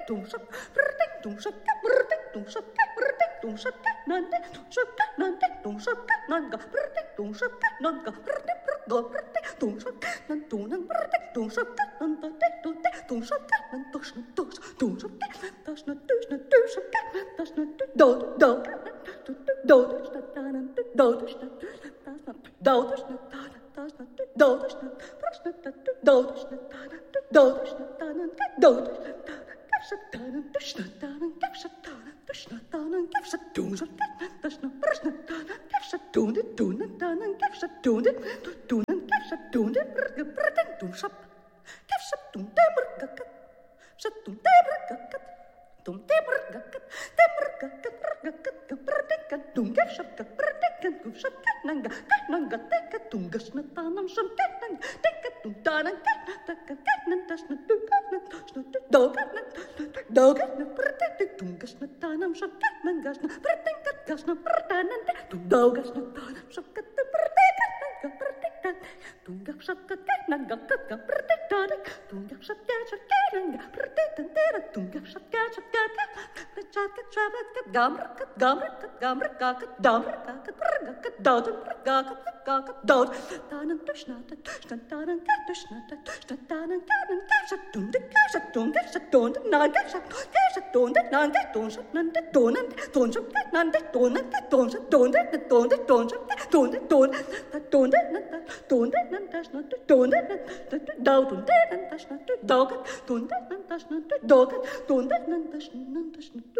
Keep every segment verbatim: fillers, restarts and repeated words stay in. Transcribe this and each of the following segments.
tung shop, protect tung shop, protect tung shop, protect tung shop, nante tung shop, nante tung shop, nanga protect tung shop, nanga protect protect tung shop, nan tung nan protect tung shop, nan protect tung shop, nan tus nan tus tung shop, tas nan tus nan tus shop, tas nan do do do do nan do tas nan do tas nan tas nan do tas nan pras nan do tas nan do tas nan do tas nan Kapsatanen, Tashnatanen, Kapsatanen, Tashnatanen, Kapsatunen, Tashna, Prashnatanen, Kapsatunen, Tunatanen, Kapsatunen, Tunan, Kapsatunen, Praten, Tumshap, Kapsatun, Demergakat, Satun, Demergakat, Tum, Demergakat, Demergakat, Ragakat, Pratekat, Tungashakat, Pratekat, Kumshakat, Nanga, Nanga, Tekat, Tungasnatanam, Shankat, Tekat, Tuntanan, Tekat, Tasna, Tukanan, Tasna, Dogan, Dogan, Pratekat, Tungasnatanam, Shakat, Nangasna, Pratekat, Gasna, Pratanan, Tundogasna, Shakat, Pratekat, Nanga, Pratekat, Tungashakat, Nanga, Pratekat, Tungashakat, Nanga, Pratekat, Tungashakat, Chakat, Chakat, Gamrakat, Gamrakat, Gamrakat, Damrakat, Pragakat, Dodin, Pragakat, Gakat, Dod, Tanan, Tashnata, Tashnatanan, Tashnata, Tashnatanan, Kanan, Kashatun, Kashatun, Kashatun, Nagashat, Kashatun, Nagatun, Nanda, Donan, Tonsha, Nanda, Donan, Tonsha, Donan, Donan, Tonsha, Donan, Donan, Donan, Donan, Tashnata, Donan, Dodun, Tashnata, Dogat, Donan, Tashnata, Dogat, Donan, Tashnata,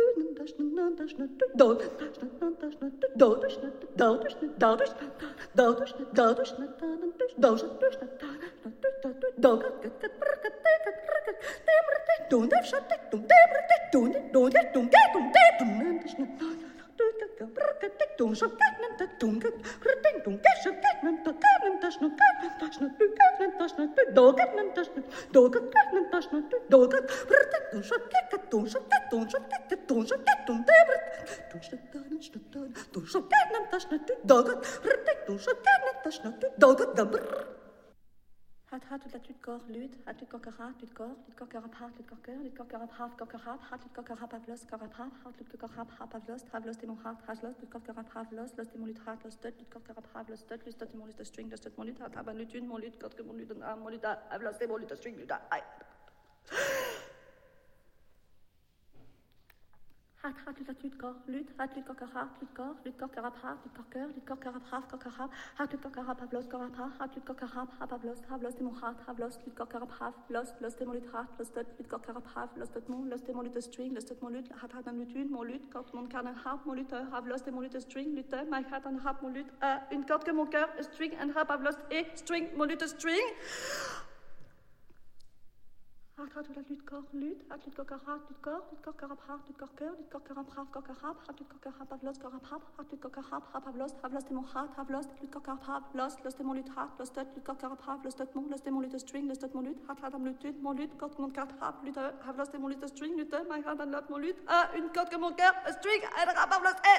Hat hat la tut kor lut, hat tut kokara, tut kor, tut kokara part, tut koker, tut kokara half kokara, hat tut kokara pavlos, kokara hat tut kokara pavlos, pavlos demon hat haslos, tut kokara pavlos, los demon lut hat los tut, tut kokara pavlos, tut, lut demon lut string, das tut molut hat aber lut mon lut, kot mon lut an molut pavlos demon lut string lut ai. Hat hat la tut kor lut, hat tut kokara, tut kor, tut kokara part, tut koker, tut kokara half kokara, hat tut kokara pavlos, kokara, hat tut kokara pavlos, pavlos demon hat pavlos, tut kokara pavlos, los demon lut hat los tut, tut kokara pavlos, tut mon, los demon lut string, los tut mon lut hat hat an lut mon lut, kot mon kan hat mon lut pavlos demon lut string, lut my hat an hat mon lut une corde que mon cœur string and hat pavlos et string mon lut string. Hat hat la lut kor lut, hat lut kokara, lut kor, lut kokara part, lut koker, lut kokara prav kokara, hat lut kokara pavlos, kokara prav, hat lut kokara prav pavlos, pavlos demon hat pavlos, lut kokara pavlos, los demon lut hat, los tut, lut kokara prav, los tut mon, los demon lut string, los tut mon lut, hat hat am lut mon lut, kot mon kat hat lut, pavlos demon lut string, lut my hat an lut mon lut, une corde que mon cœur string, and pavlos et